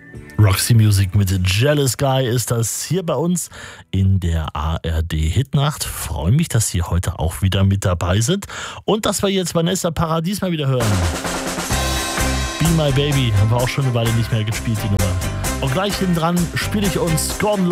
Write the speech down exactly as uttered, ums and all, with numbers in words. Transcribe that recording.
Roxy Music mit Jealous Guy ist das hier bei uns in der A R D-Hitnacht. Freue mich, dass Sie heute auch wieder mit dabei sind und dass wir jetzt Vanessa Paradis mal wieder hören. Be My Baby haben wir auch schon eine Weile nicht mehr gespielt, die Nummer. Und gleich hinten dran spiele ich uns Gordon